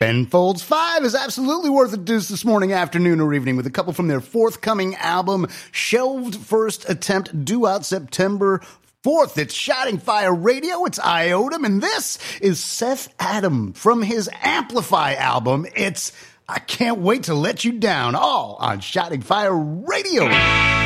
Ben Folds 5 is absolutely worth a deuce this morning, afternoon, or evening with a couple from their forthcoming album, Shelved First Attempt, due out September 4th. It's Shouting Fire Radio, it's Iotum, and this is Seth Adam from his Amplify album. It's I Can't Wait to Let You Down, all on Shouting Fire Radio.